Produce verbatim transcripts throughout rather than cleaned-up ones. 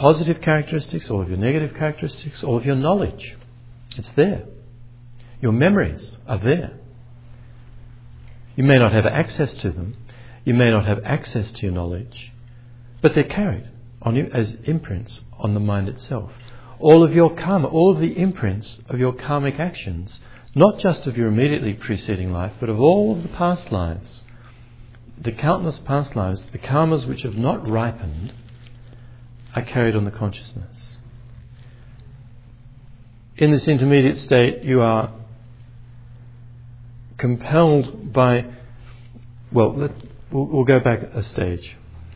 positive characteristics, all of your negative characteristics, all of your knowledge. It's there. Your memories are there. You may not have access to them. You may not have access to your knowledge, but they're carried on you as imprints on the mind itself. All of your karma, all of the imprints of your karmic actions, not just of your immediately preceding life, but of all of the past lives, the countless past lives, the karmas which have not ripened, are carried on the consciousness. In this intermediate state, you are compelled by, well, let, we'll, we'll go back a stage.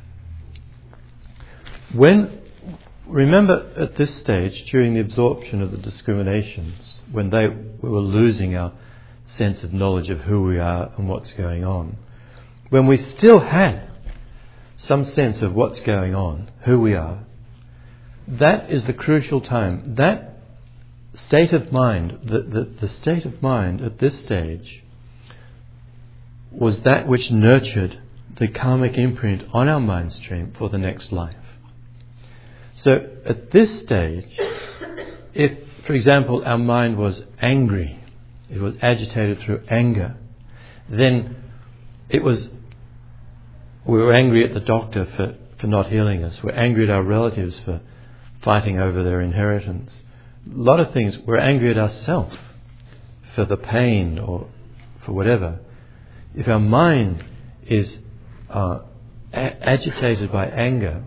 When, remember at this stage, during the absorption of the discriminations, when they we were losing our sense of knowledge of who we are and what's going on, when we still had some sense of what's going on, who we are, that is the crucial time. That state of mind, the, the, the state of mind at this stage was that which nurtured the karmic imprint on our mind stream for the next life. So at this stage, if, for example, our mind was angry, it was agitated through anger, then it was, we were angry at the doctor for, for not healing us. We're angry at our relatives for fighting over their inheritance. A lot of things. We're angry at ourselves for the pain or for whatever. If our mind is uh, a- agitated by anger,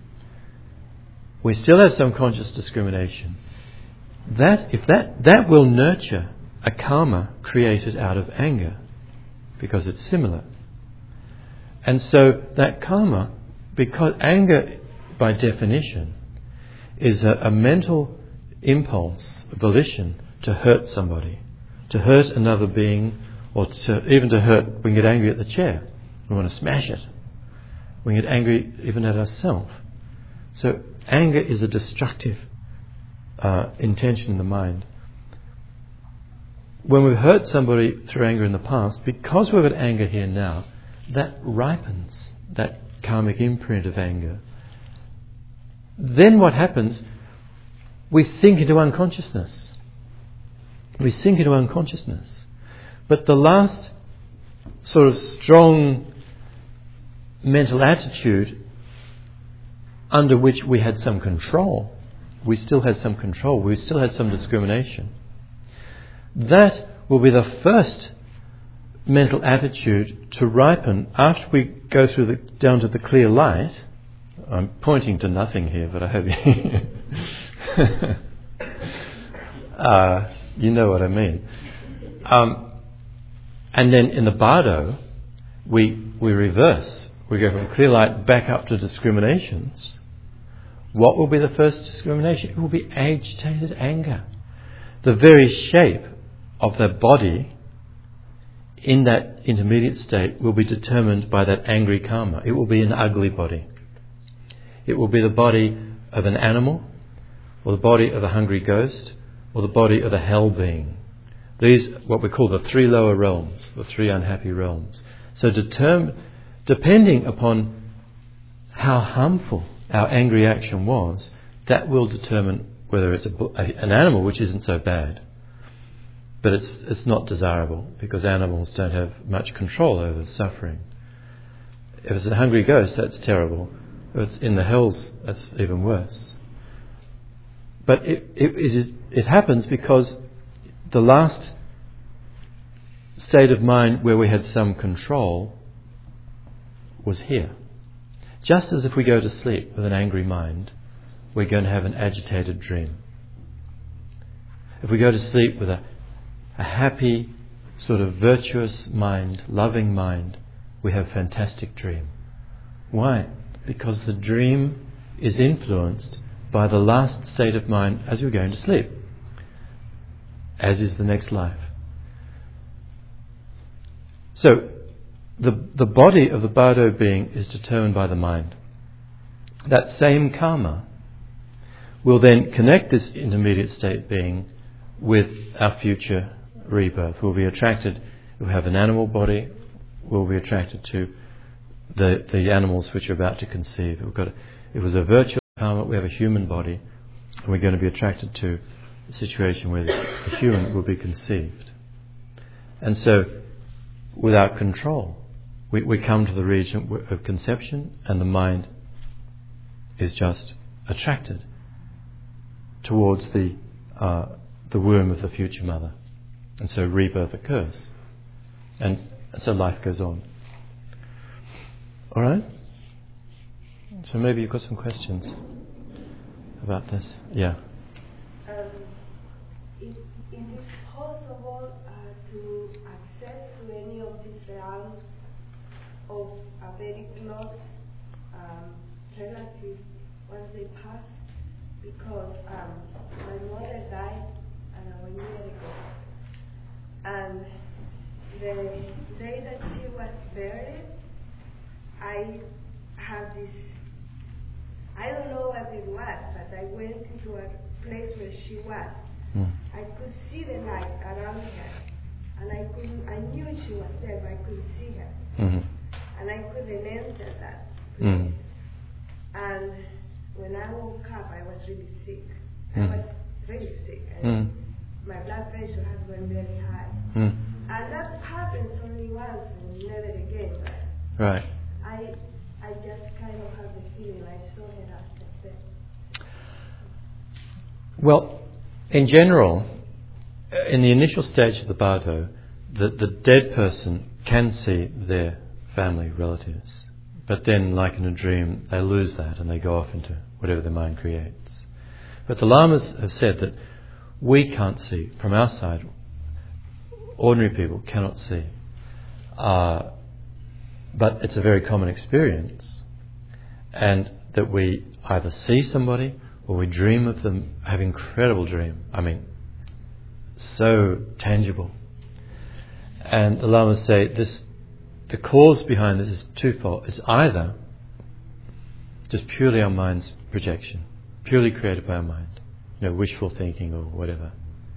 we still have some conscious discrimination. That, if that, that will nurture a karma created out of anger, because it's similar. And so that karma, because anger by definition is a, a mental impulse, a volition to hurt somebody, to hurt another being, or to, even to hurt, we can get angry at the chair, we want to smash it. We can get angry even at ourselves. So anger is a destructive uh, intention in the mind. When we've hurt somebody through anger in the past, because we've got anger here now, that ripens that karmic imprint of anger. Then what happens? We sink into unconsciousness. We sink into unconsciousness. But the last sort of strong mental attitude under which we had some control, we still had some control, we still had some discrimination. That will be the first mental attitude to ripen after we go through the, down to the clear light. I'm pointing to nothing here, but I hope you, uh, you know what I mean. Um, and then in the bardo, we we reverse. We go from clear light back up to discriminations. What will be the first discrimination? It will be agitated anger. The very shape of the body in that intermediate state will be determined by that angry karma. It will be an ugly body. It will be the body of an animal, or the body of a hungry ghost, or the body of a hell being. These, what we call the three lower realms, the three unhappy realms. So determ- depending upon how harmful our angry action was, that will determine whether it's a, an animal, which isn't so bad. But it's it's not desirable, because animals don't have much control over suffering. If it's a hungry ghost, that's terrible. If it's in the hells, that's even worse. But it it, it, is, it happens because the last state of mind where we had some control was here. Just as if we go to sleep with an angry mind, we're going to have an agitated dream. If we go to sleep with a a happy, sort of virtuous mind, loving mind, we have a fantastic dream. Why? Because the dream is influenced by the last state of mind as you're going to sleep, as is the next life. So, the, the body of the bardo being is determined by the mind. That same karma will then connect this intermediate state being with our future rebirth. We'll be attracted, we'll have an animal body, we'll be attracted to the the animals which are about to conceive. We've got a, it was a virtual karma, we have a human body, and we're going to be attracted to a situation where the human will be conceived. And so, without control, we, we come to the region of conception, and the mind is just attracted towards the uh, the womb of the future mother. And so rebirth occurs. And so life goes on. All right? So maybe you've got some questions about this. Yeah. Um, is, is it possible uh, to access to any of these realms of a very close um, relative once they pass? Because um, my mother died uh, one year ago, and the day that she was buried, I had this, I don't know what it was, but I went into a place where she was. Mm. I could see the light around her, and I couldn't, I knew she was there, but I couldn't see her. Mm-hmm. And I couldn't enter that place. Mm. And when I woke up, I was really sick. Mm. I was really sick. And Mm. my blood pressure has gone very high. Mm. And that happens only once and never again. Right. I I just kind of have the feeling I saw her after death. Well, in general, in the initial stage of the bardo, the, the dead person can see their family relatives. But then, like in a dream, they lose that and they go off into whatever their mind creates. But the lamas have said that we can't see, from our side, ordinary people cannot see. Uh, but it's a very common experience. And that we either see somebody or we dream of them, have incredible dream. I mean, so tangible. And the lamas say this, the cause behind this is twofold. It's either just purely our mind's projection, purely created by our mind, you know, wishful thinking or whatever.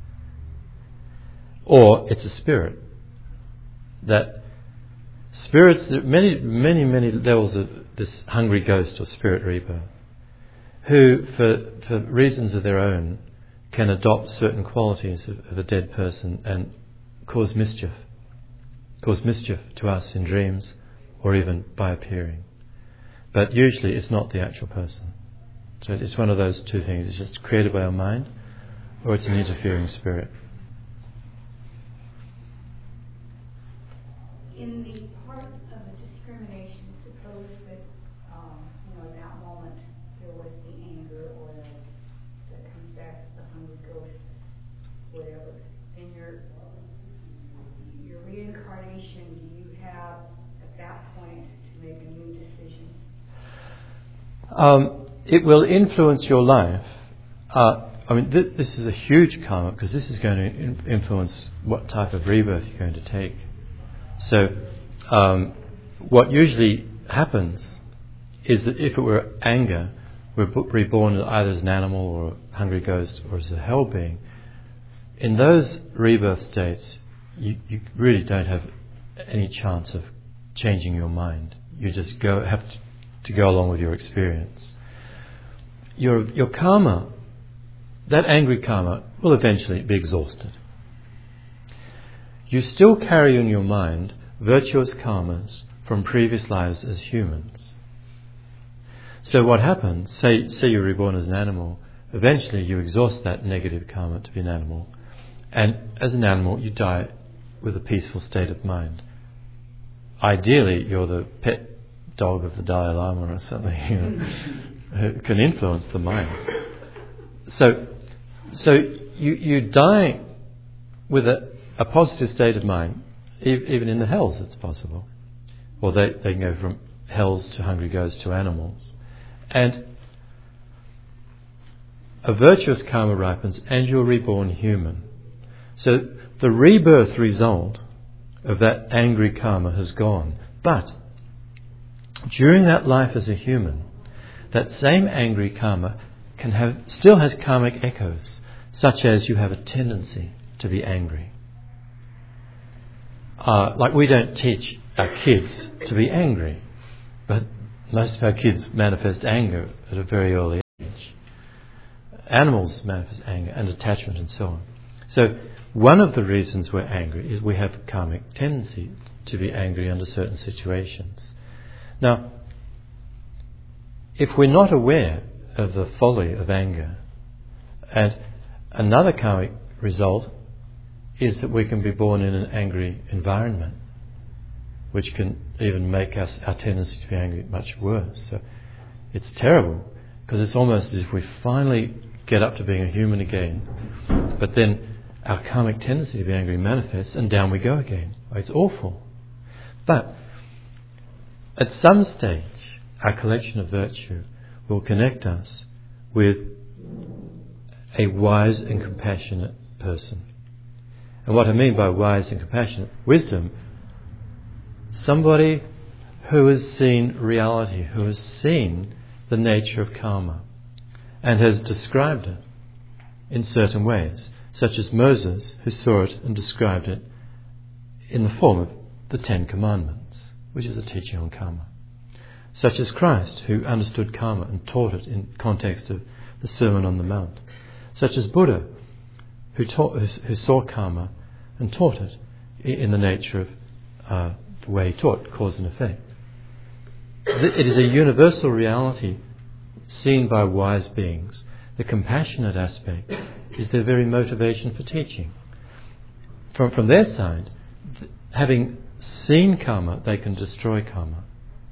Or it's a spirit. That spirits, there are many, many, many levels of this hungry ghost or spirit rebirth, who, for, for reasons of their own, can adopt certain qualities of, of a dead person and cause mischief. Cause mischief to us in dreams or even by appearing. But usually it's not the actual person. So it's one of those two things. It's just created by our mind or it's an interfering spirit. In the part of the discrimination, suppose that, um, you know, in that moment there was the anger or the, that comes back, the hungry ghost, whatever. In your your reincarnation, do you have at that point to make a new decision? Um, it will influence your life. Uh, I mean, th- this is a huge karma because this is going to in- influence what type of rebirth you're going to take. So, um, what usually happens is that if it were anger, we're b- reborn either as an animal or a hungry ghost or as a hell being. In those rebirth states, you, you really don't have any chance of changing your mind. You just go have to, to go along with your experience. Your your karma, that angry karma, will eventually be exhausted. You still carry in your mind virtuous karmas from previous lives as humans. So what happens, say, say you're reborn as an animal, eventually you exhaust that negative karma to be an animal, and as an animal you die with a peaceful state of mind. Ideally you're the pet dog of the Dalai Lama or something, you know, who can influence the mind. So, so you, you die with a A positive state of mind, even in the hells it's possible. Or they, they can go from hells to hungry ghosts to animals. And a virtuous karma ripens and you're reborn human. So the rebirth result of that angry karma has gone. But during that life as a human, that same angry karma can have still has karmic echoes, such as you have a tendency to be angry. Uh, like we don't teach our kids to be angry, but most of our kids manifest anger at a very early animals manifest anger and attachment and so on. So one of the reasons we're angry is we have a karmic tendency to be angry under certain situations. Now, if we're not aware of the folly of anger, and another karmic result is that we can be born in an angry environment, which can even make us our tendency to be angry much worse. So it's terrible, because it's almost as if we finally get up to being a human again, but then our karmic tendency to be angry manifests, and down we go again. It's awful. But at some stage, our collection of virtue will connect us with a wise and compassionate person. And what I mean by wise and compassionate, wisdom, somebody who has seen reality, who has seen the nature of karma and has described it in certain ways, such as Moses, who saw it and described it in the form of the Ten Commandments, which is a teaching on karma. Such as Christ, who understood karma and taught it in context of the Sermon on the Mount. Such as Buddha, who, taught, who saw karma and taught it in the nature of uh, the way he taught, cause and effect. It is a universal reality seen by wise beings. The compassionate aspect is their very motivation for teaching. From, from their side, th- having seen karma, they can destroy karma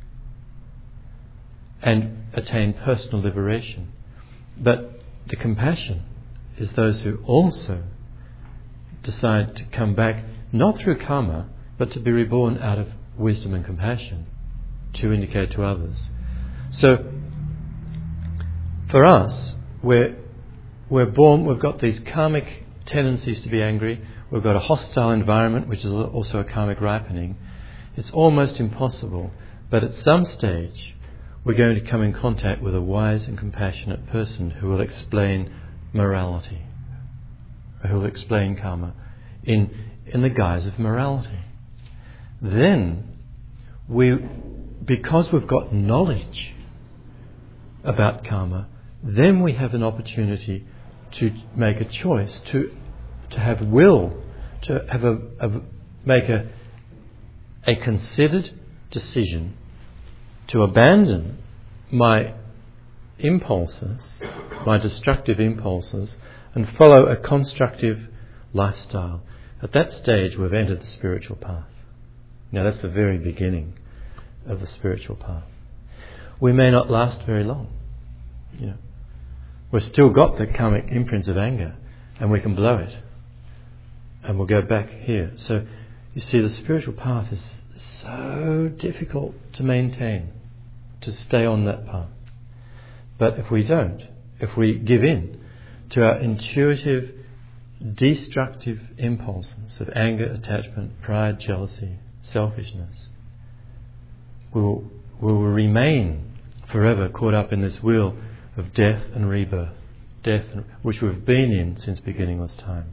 and attain personal liberation. But the compassion is those who also decide to come back, not through karma, but to be reborn out of wisdom and compassion, to indicate to others. So, for us, we're, we're born, we've got these karmic tendencies to be angry, we've got a hostile environment, which is also a karmic ripening. It's almost impossible, but at some stage, we're going to come in contact with a wise and compassionate person who will explain morality, who will explain karma in, in the guise of morality. Then, we, because we've got knowledge about karma, then we have an opportunity to make a choice, to to have will, to have a, a make a a considered decision to abandon my impulses, my destructive impulses, and follow a constructive lifestyle. At that stage, we've entered the spiritual path. Now, that's the very beginning of the spiritual path. We may not last very long. You know, we've still got the karmic imprints of anger, and we can blow it, and we'll go back here. So, you see, the spiritual path is so difficult to maintain, to stay on that path. But if we don't, if we give in to our intuitive, destructive impulses of anger, attachment, pride, jealousy, selfishness, we will, we will remain forever caught up in this wheel of death and rebirth, death and, which we've been in since beginningless time.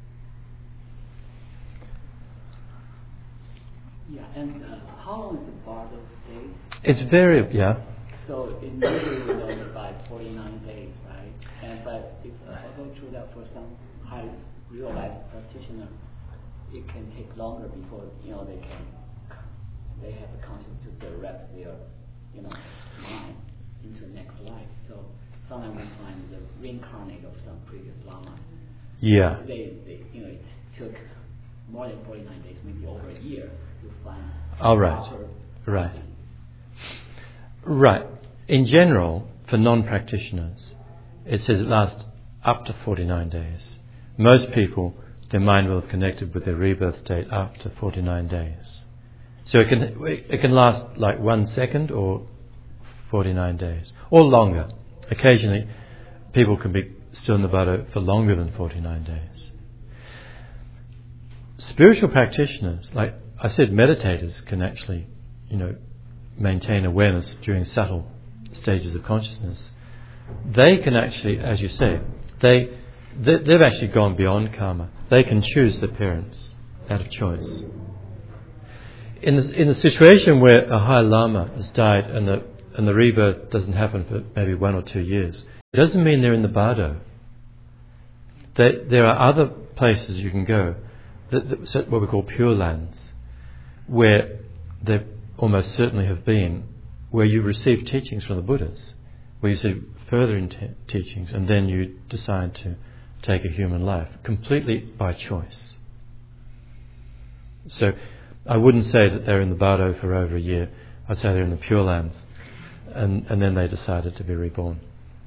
Yeah, and uh, how long is the Bardo stay? It's very, yeah. So it usually we know it's by forty-nine days, right? And but it's also true that for some high realized practitioner, it can take longer before you know they can they have the conscience to direct their you know mind into next life. So sometimes we find the reincarnate of some previous lama. Yeah. They, they you know it took more than forty-nine days, maybe over a year, to find. Oh, right. Right. Right. In general, for non-practitioners, it says it lasts up to forty-nine days. Most people, their mind will have connected with their rebirth state up to forty-nine days. So it can it can last like one second or forty-nine days, or longer. Occasionally, people can be still in the Bardo for longer than forty-nine days. Spiritual practitioners, like I said, meditators can actually, you know, maintain awareness during subtle stages of consciousness. They can actually, as you say, they, they they've actually gone beyond karma. They can choose their parents out of choice. In the in the situation where a high lama has died and the and the rebirth doesn't happen for maybe one or two years, it doesn't mean they're in the Bardo. There, there are other places you can go, that, that, what we call pure lands, where there almost certainly have been, where you receive teachings from the Buddhas, where you receive further inte- teachings, and then you decide to take a human life, completely by choice. So I wouldn't say that they're in the Bardo for over a year. I'd say they're in the Pure Lands, and, and then they decided to be reborn.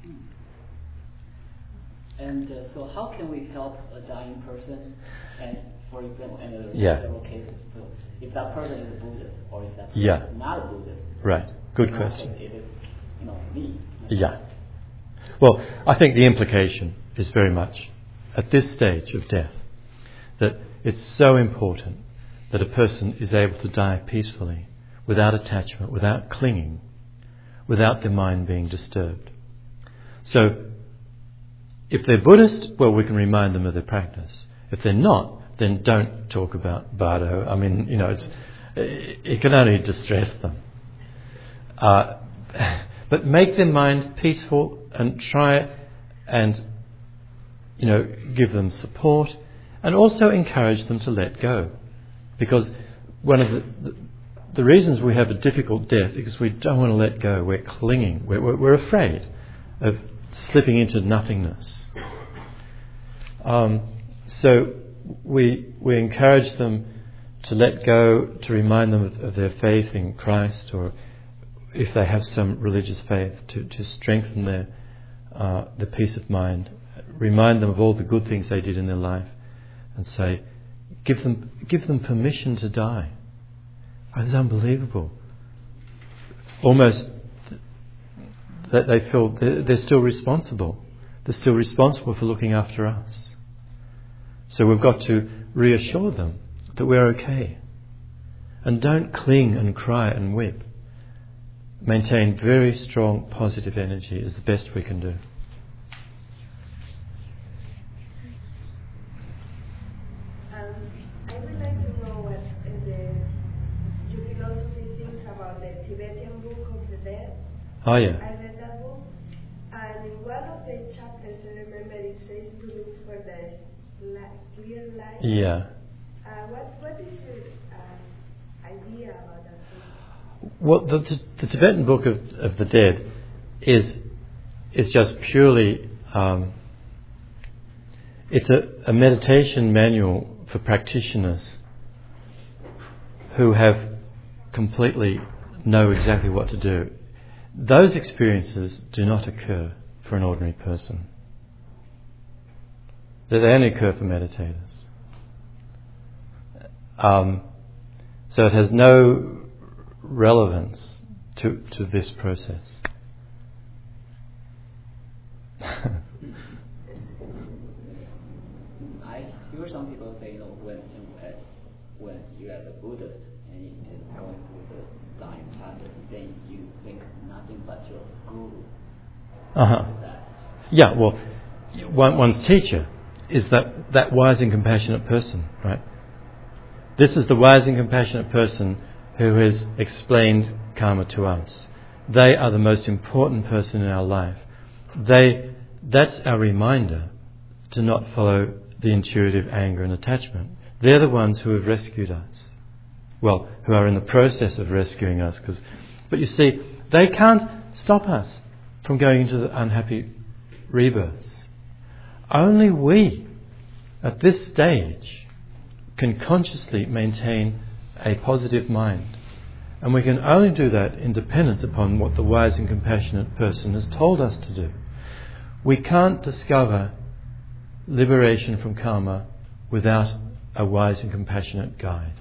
And uh, so how can we help a dying person? And for example, and there are yeah. several cases too. If that person is a Buddhist, or if that person yeah. is not a Buddhist. Right. Good question. It is, you know, me. Yeah. Well, I think the implication is very much at this stage of death that it's so important that a person is able to die peacefully, without attachment, without clinging, without their mind being disturbed. So, if they're Buddhist, well, we can remind them of their practice. If they're not, then don't talk about Bardo. I mean, you know, it's, it can only distress them. Uh, but make their mind peaceful and try and, you know, give them support and also encourage them to let go. Because one of the, the, the reasons we have a difficult death is because we don't want to let go. We're clinging. We're, we're, we're afraid of slipping into nothingness. Um, so we we encourage them to let go, to remind them of, of their faith in Christ, or if they have some religious faith, to, to strengthen their uh, their peace of mind. Remind them of all the good things they did in their life, and say, give them give them permission to die. It's unbelievable. Almost th- that they feel they're, they're still responsible. They're still responsible for looking after us. So we've got to reassure them that we're okay. And don't cling and cry and weep. Maintain very strong positive energy is the best we can do. Um, I would like to know what uh, the, your philosophy thinks about the Tibetan Book of the Dead. Oh yeah. I read that book, and in one of the chapters, I remember it says to look for the light, clear light. Yeah. Uh, what what is your uh, idea about that book? Well, the, the, the Tibetan Book of, of the Dead is is just purely um, it's a, a meditation manual for practitioners who have completely know exactly what to do. Those experiences do not occur for an ordinary person. They only occur for meditators. Um, so it has no relevance to to this process. I hear some people say, you know, when you, when you as a Buddhist and you are going through the dying process, then you think nothing but your guru. Uh-huh. Yeah, well, one, one's teacher is that, that wise and compassionate person, right? This is the wise and compassionate person who has explained karma to us. They are the most important person in our life. They, that's our reminder to not follow the intuitive anger and attachment. They're the ones who have rescued us. Well, who are in the process of rescuing us. Cause, but you see, they can't stop us from going into the unhappy rebirths. Only we, at this stage, can consciously maintain a positive mind. And we can only do that in dependence upon what the wise and compassionate person has told us to do. We can't discover liberation from karma without a wise and compassionate guide.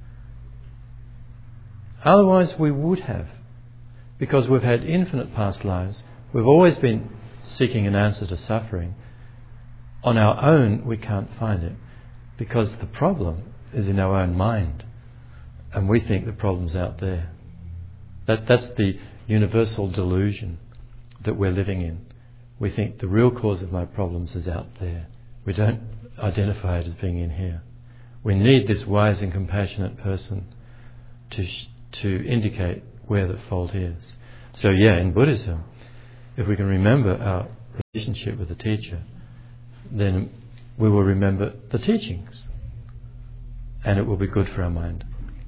Otherwise we would have, because we've had infinite past lives. We've always been seeking an answer to suffering. On our own we can't find it, because the problem is in our own mind, and we think the problem's out there. That, that's the universal delusion that we're living in. We think the real cause of my problems is out there. We don't identify it as being in here. We need this wise and compassionate person to sh- to indicate where the fault is. So yeah, in Buddhism, if we can remember our relationship with the teacher, then we will remember the teachings, and it will be good for our mind.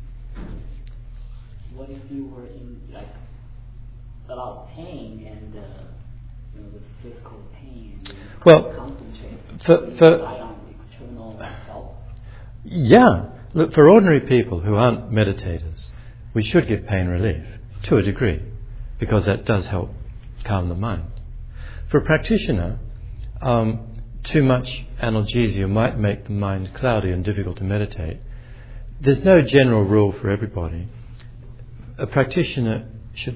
What if you were in like a lot of pain and uh, you know the physical pain? And well, concentrate. for, you for rely on external help. Yeah, look, for ordinary people who aren't meditators, we should give pain relief to a degree, because that does help calm the mind. For a practitioner, um, too much analgesia might make the mind cloudy and difficult to meditate. There's no general rule for everybody. A practitioner should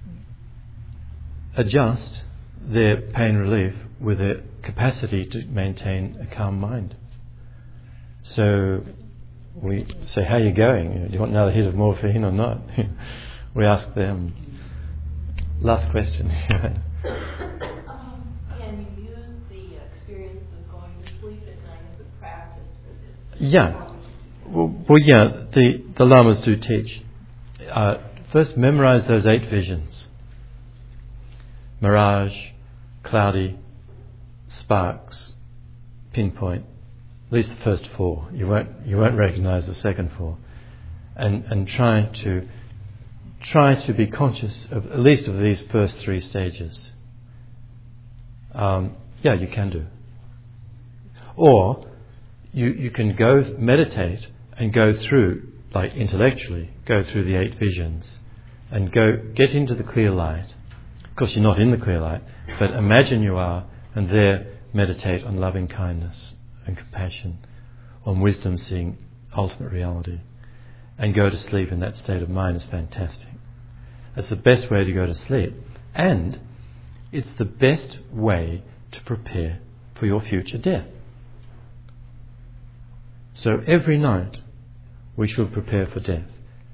adjust their pain relief with their capacity to maintain a calm mind. So we say, how are you going? Do you want another hit of morphine or not? We ask them. Last question. um, can you use the experience of going to sleep at night as a practice for this? Yeah. Well, well yeah, the, the lamas do teach. Uh, first, memorize those eight visions. Mirage, cloudy, sparks, pinpoint. At least the first four. You won't you won't recognise the second four, and and try to try to be conscious of at least of these first three stages. Um, yeah, you can do. Or you you can go meditate and go through, like intellectually, go through the eight visions, and go get into the clear light. Of course, you're not in the clear light, but imagine you are, and there meditate on loving kindness and compassion, on wisdom seeing ultimate reality, and go to sleep in that state of mind is fantastic. That's the best way to go to sleep, and it's the best way to prepare for your future death. So every night we should prepare for death.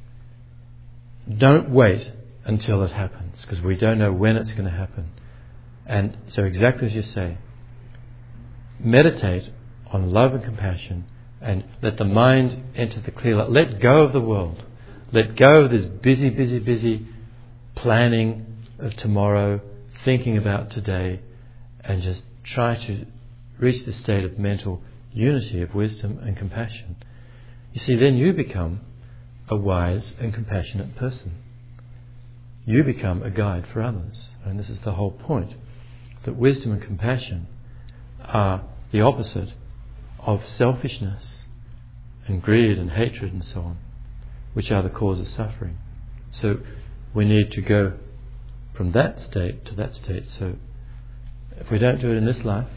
Don't wait until it happens, because we don't know when it's going to happen. And so exactly as you say, meditate on love and compassion, and let the mind enter the clear light. Let go of the world. Let go of this busy, busy, busy planning of tomorrow, thinking about today, and just try to reach the state of mental unity of wisdom and compassion. You see, then you become a wise and compassionate person. You become a guide for others. And this is the whole point, that wisdom and compassion are the opposite of selfishness and greed and hatred and so on, which are the cause of suffering. So we need to go from that state to that state. So if we don't do it in this life,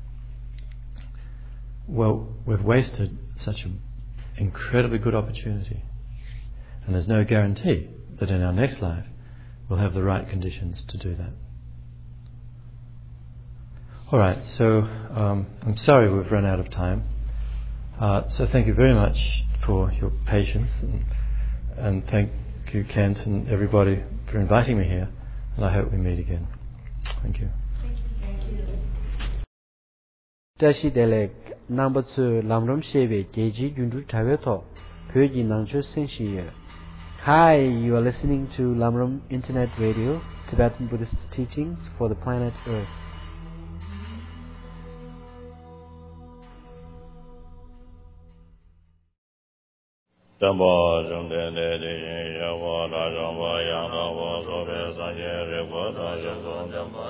well, we've wasted such an incredibly good opportunity. And there's no guarantee that in our next life we'll have the right conditions to do that. All right, so um, I'm sorry we've run out of time. Uh, so thank you very much for your patience, and, and thank you, Kent, and everybody for inviting me here. And I hope we meet again. Thank you. Thank you. Tashi Delek number two Lamram Sheve Geji Yundu Taveto Pyoji Nangcho Senshi. Hi, you are listening to Lamram Internet Radio, Tibetan Buddhist teachings for the planet Earth. Jamba Jumden de Yawa Rajamba Yana was over Sanye Rewa Jamba